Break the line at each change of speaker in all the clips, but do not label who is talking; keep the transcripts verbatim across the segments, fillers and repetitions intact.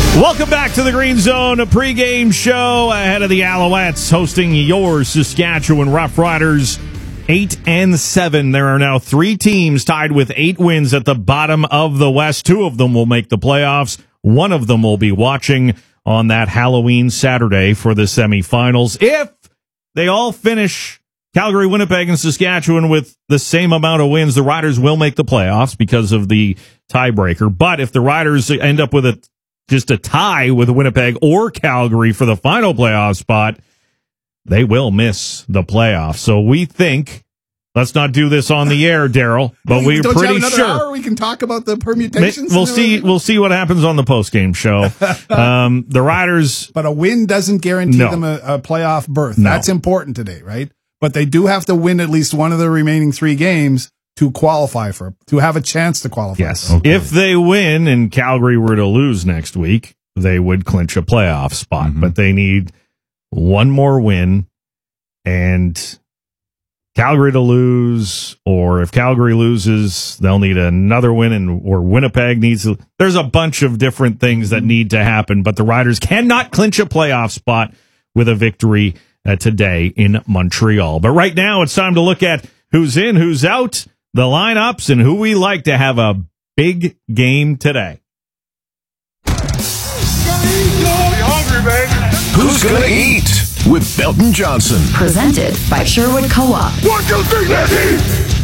Welcome back to the Green Zone, a pregame show ahead of the Alouettes hosting your Saskatchewan Roughriders. Eight and seven. There are now three teams tied with eight wins at the bottom of the West. Two of them will make the playoffs. One of them will be watching on that Halloween Saturday for the semifinals. If they all finish Calgary, Winnipeg, and Saskatchewan with the same amount of wins, the Riders will make the playoffs because of the tiebreaker. But if the Riders end up with a just a tie with Winnipeg or Calgary for the final playoff spot, they will miss the playoffs. So we think, let's not do this on the air, Daryl, but we're
Don't
pretty
you have another
sure
hour we can talk about the permutations.
we'll see. We'll see what happens on the postgame show. Um, the Riders,
but a win doesn't guarantee
No.
them a, a playoff berth.
No.
That's important today, right? But they do have to win at least one of the remaining three games to qualify for, to have a chance to qualify.
yes,
For.
if they win and Calgary were to lose next week, they would clinch a playoff spot.
Mm-hmm.
But they need one more win and Calgary to lose, or if Calgary loses, they'll need another win, and or Winnipeg needs to. There's a bunch of different things that need to happen, but the Riders cannot clinch a playoff spot with a victory uh, today in Montreal. But right now, it's time to look at who's in, who's out, the lineups, and who we like to have a big game today.
Who's gonna eat? With Belton Johnson.
Presented by Sherwood Co-op.
One, two, three, let's eat!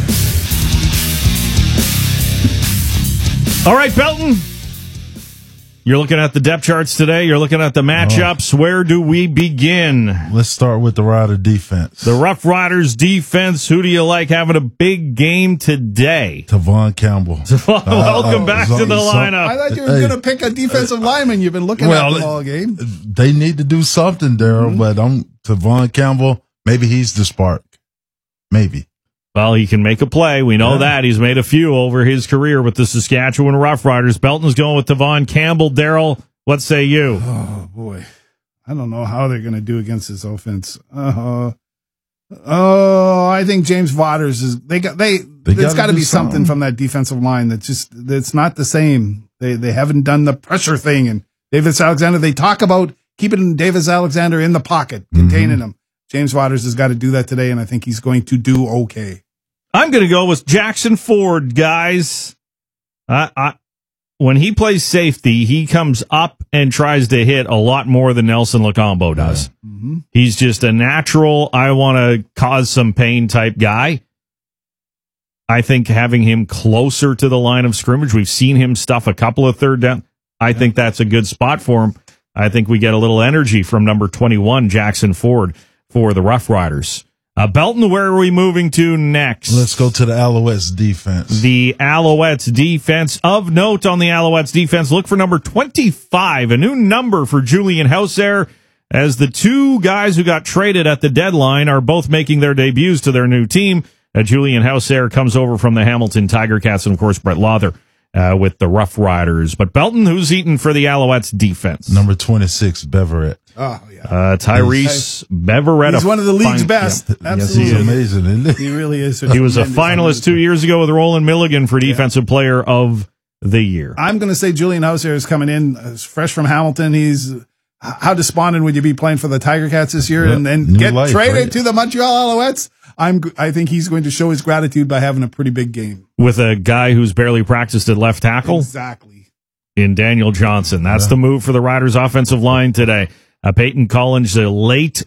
All right, Belton. You're looking at the depth charts today. You're looking at the matchups. Oh. Where do we begin?
Let's start with the Rider defense.
The Rough Riders defense. Who do you like having a big game today?
Tavon Campbell.
Welcome
uh,
back
uh,
to the
so,
lineup.
I thought you were
Hey.
going to pick a defensive lineman. You've been looking
well,
at them all game.
They need to do something, Daryl, mm-hmm. but I'm Tavon Campbell. Maybe he's the spark. Maybe.
Well, he can make a play. We know
yeah.
that. He's made a few over his career with the Saskatchewan Roughriders. Belton's going with Tavon Campbell. Daryl, what say you?
Oh, boy. I don't know how they're going to do against this offense. Uh, oh, I think James Waters is, they got, they,
they
there's got to be something.
something
from that defensive line that's just, that's not the same. They, they haven't done the pressure thing. And Davis Alexander, they talk about keeping Davis Alexander in the pocket, containing mm-hmm. him. James Waters has got to do that today, and I think he's going to do okay.
I'm going to go with Jackson Ford, guys. I, I, when he plays safety, he comes up and tries to hit a lot more than Nelson Lacombo does.
Yeah. Mm-hmm.
He's just a natural, I want to cause some pain type guy. I think having him closer to the line of scrimmage, we've seen him stuff a couple of third down. I yeah. think that's a good spot for him. I think we get a little energy from number twenty-one, Jackson Ford, for the Rough Riders. Uh, Belton, where are we moving to next?
Let's go to the Alouettes defense.
The Alouettes defense. Of note on the Alouettes defense, look for number twenty-five, a new number for Julian Hauser, as the two guys who got traded at the deadline are both making their debuts to their new team. Uh, Julian Hauser comes over from the Hamilton Tiger Cats, and of course, Brett Lawther uh, with the Rough Riders. But Belton, who's eating for the Alouettes defense?
Number twenty-six, Beverett.
Oh, yeah.
Uh, Tyrese Beverett.
He's one of the league's fine, best.
Yeah.
Absolutely.
Yes,
he amazing, isn't he?
He really is.
He was a finalist two years ago with Roland Milligan for Defensive yeah. Player of the Year.
I'm going to say Julian Hauser is coming in uh, fresh from Hamilton. He's how despondent would you be playing for the Tiger Cats this year
yep.
and then
New
get
life,
traded
right?
to the Montreal Alouettes? I'm. I think he's going to show his gratitude by having a pretty big game
with a guy who's barely practiced at left tackle.
Exactly.
In Daniel Johnson. That's yeah. the move for the Riders' offensive line today. Uh, Peyton Collins, a late